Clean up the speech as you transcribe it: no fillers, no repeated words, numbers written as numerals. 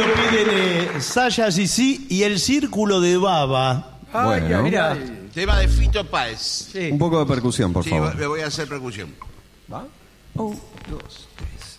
piden Saya Sisi y el Círculo de Baba. Bueno. Mira, Tema de Fito Páez. sí. Un poco de percusión, por Sí, favor. le voy a hacer percusión. ¿Va? 1, 2, 3.